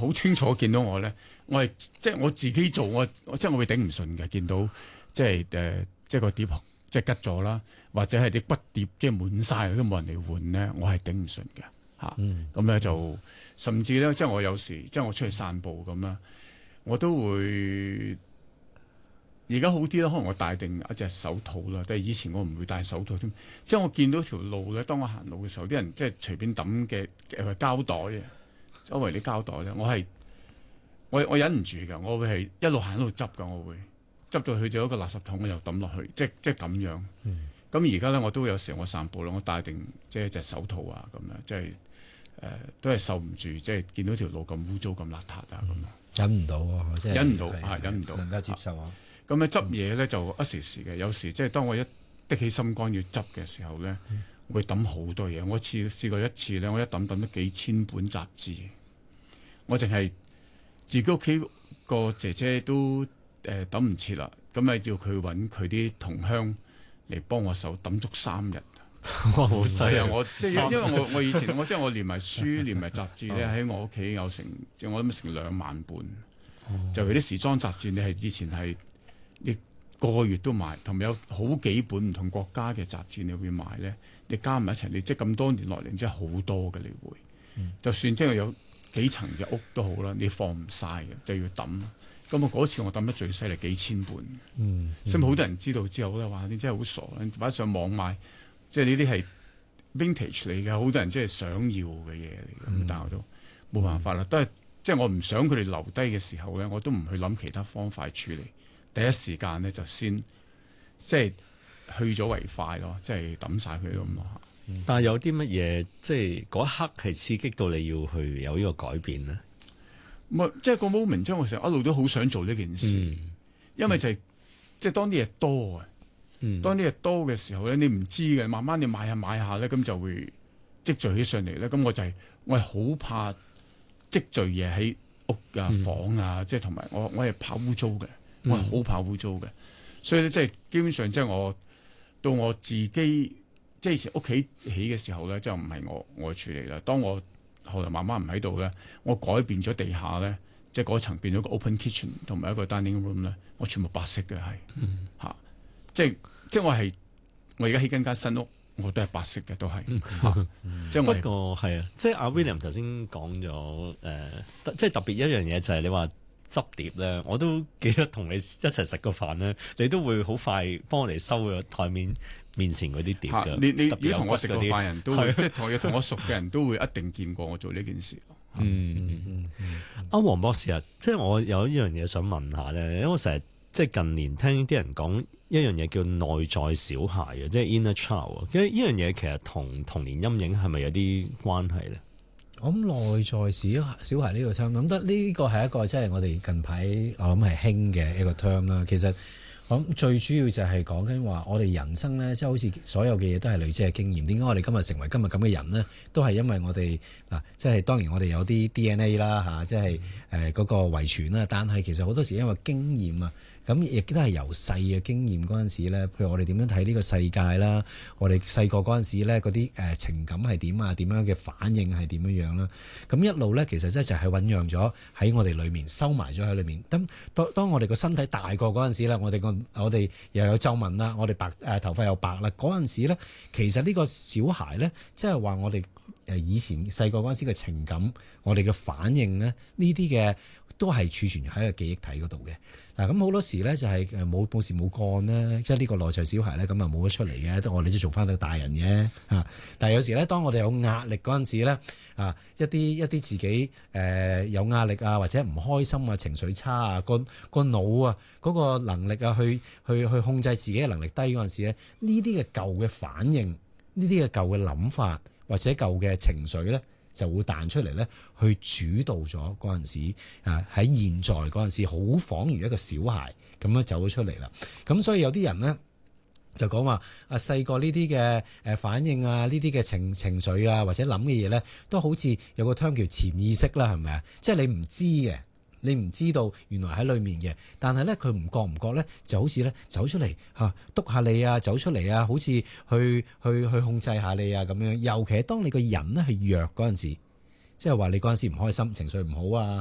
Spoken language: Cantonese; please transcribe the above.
好清楚見到我咧，我係即係我自己做，我即係我會頂唔順嘅，見到即係即係個碟即係吉咗啦，或者係啲骨碟即係滿晒都冇人嚟換咧，我係頂唔順嘅嚇。咁咧就甚至咧，即係我有時即係我出去散步咁啦，我都會。而家好啲啦，可能我戴定一隻手套啦，但係以前我唔會戴手套添。即係我見到條路咧，當我行路嘅時候，啲人即係隨便抌嘅膠袋嘅，周圍啲膠袋咧，我忍唔住㗎，我會係一路行一路執㗎，我會執到去咗一個垃圾桶，我又抌落去，即係咁樣。咁而家咧，我都有時我散步啦，我戴定即係一隻手套啊，咁樣即係都係受唔住，即係見到條路咁污糟咁邋遢啊，咁樣忍唔到喎，即係忍唔到，忍唔到， 能夠接受啊。 咁咧執嘢咧就一時時嘅，有時即係當我一的起心肝要執嘅時候咧，我會抌好多嘢。我試過一次咧，我一抌咗幾千本雜誌，我淨係自己屋企個姐姐都抌唔切啦，咁咪叫佢揾佢啲同鄉嚟幫我手抌足3日。 哇，好犀利！ 我即係因為我以前即係我連埋書連埋雜誌咧喺我屋企有成，即係我諗成2萬本。就係啲時裝雜誌，你係以前係。你個月都買，同埋有好幾本唔同國家嘅雜誌，你會買咧。你加埋一齊，你即係咁多年來年真係好多嘅，你會。就算即係有幾層嘅屋都好啦，你放唔晒嘅，就要抌。咁我嗰次我抌得最犀利，幾千本。所以好多人知道之後咧，話你真係好傻，你擺上網買，即係呢啲係 vintage 嚟嘅，好多人即係想要嘅嘢嚟嘅。但係我都冇辦法啦，都係即係我唔想佢哋留低嘅時候咧，我都唔去諗其他方法處理。第一時間咧就先即係去咗為快咯，即係抌晒佢咁咯。 但係有啲乜嘢即係嗰一刻係刺激到你要去有呢個改變咧？ 即係個 moment，即係我成日一路都好想做呢件事，因為就係即係當啲嘢多啊，當啲嘢多嘅時候咧，你唔知嘅，慢慢你買下咧，咁就會積聚起上嚟咧。咁我係好怕積聚嘢喺屋啊、房啊，即係同埋我係怕污糟嘅。我係好怕污糟嘅，所以咧即係基本上即係我到我自己即係以前屋企起嘅時候咧，就唔係我處理啦。當我後來媽媽唔喺度咧，我改變咗地下咧，即係嗰層變咗個 open kitchen 同埋一個 dining room 咧，我全部白色嘅係嚇，即係我而家起緊間新屋，我都係白色嘅都係。即係不過係啊，即係阿 William 頭先講咗即係特別一樣嘢就係你話。執碟咧，我都記得同你一齊食個飯咧，你都會好快幫我哋收咗台面前嗰啲碟嘅。 你如果同我食過飯人都會，即係同我熟嘅人都會一定見過我做呢件事。 阿黃博士啊，即係我有一樣嘢想問下咧，因為我成日即係近年聽啲人講一樣嘢叫內在小孩嘅，即係 inner child 啊。其實呢樣嘢其實同童年陰影係咪有啲關係咧？ 我諗內在小孩呢個 term，諗得呢個係一個即係我哋近排我諗係興嘅一個 term 啦。其實我諗最主要就係講緊話，我哋人生咧，即係好似所有嘅嘢都係累積嘅經驗。點解我哋今日成為今日咁嘅人呢？都係因為我哋嗱，即係當然我哋有啲 DNA 啦嚇，即係嗰個遺傳啦。但係其實好多時因為經驗啊。咁亦都係由細嘅經驗嗰陣時咧，譬如我哋點樣睇呢個世界啦，我哋細個嗰陣時咧嗰啲情感係點啊，點樣嘅反應係點樣啦，咁一路咧其實真係醖釀咗喺我哋裏面，收埋咗喺裏面。咁當我哋個身體大個嗰陣時咧，我哋又有皺紋啦，我哋頭髮又白啦，嗰陣時咧，其實呢個小孩咧，即係話我哋以前細個嗰陣時嘅情感，我哋嘅反應咧，呢啲嘅都係儲存喺個記憶體嗰度嘅。嗱，咁好多時咧就係冇事冇幹咧，即係呢個內在小孩咧，咁啊冇得出嚟嘅，我哋都做翻個大人嘅嚇。但係有時咧，當我哋有壓力嗰陣時咧，一啲自己有壓力啊，或者唔開心啊，情緒差啊，個腦啊嗰個能力啊，去控制自己嘅能力低嗰陣時咧，呢啲嘅舊嘅反應，呢啲嘅舊嘅諗法或者舊嘅情緒咧，就會彈出嚟咧，去主導咗嗰陣時喺現在嗰陣時，好仿如一個小孩咁樣走咗出嚟啦。咁所以有啲人咧就講話細個呢啲嘅反應啊，呢啲嘅情緒啊，或者諗嘅嘢咧，都好似有個 term 叫潛意識啦，係咪啊？即係你唔知嘅。你唔知道原來喺裏面嘅，但係咧佢唔覺咧，就好似咧走出嚟督下你啊，走出嚟啊，好似去控制下你啊咁樣。尤其係當你個人咧係弱嗰陣時，即係話你嗰陣時唔開心，情緒唔好啊。